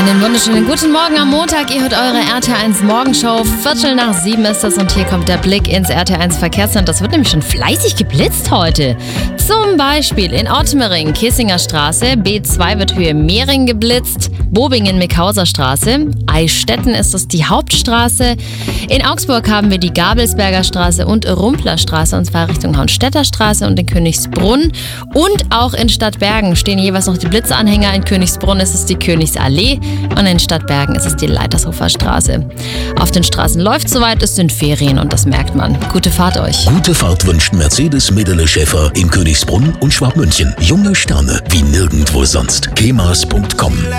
Einen wunderschönen guten Morgen am Montag. Ihr hört eure RT1 Morgenshow. 6:15 ist es und hier kommt der Blick ins RT1 Verkehrscenter. Das wird nämlich schon fleißig geblitzt heute. Zum Beispiel in Ottmering, Kissinger Straße, B2 wird Höhe Mehring geblitzt, Bobingen, Mickhauser Straße, Eichstätten ist es die Hauptstraße. In Augsburg haben wir die Gabelsberger Straße und Rumpler Straße, und zwar Richtung Hauenstädter Straße und in Königsbrunn. Und auch in Stadtbergen stehen jeweils noch die Blitzanhänger. In Königsbrunn ist es die Königsallee und in Stadtbergen ist es die Leitershofer Straße. Auf den Straßen läuft soweit, es sind Ferien und das merkt man. Gute Fahrt euch. Gute Fahrt wünscht Mercedes Medele Schäfer in Königsbrunn und Schwabmünchen. Junge Sterne wie nirgendwo sonst. kemas.com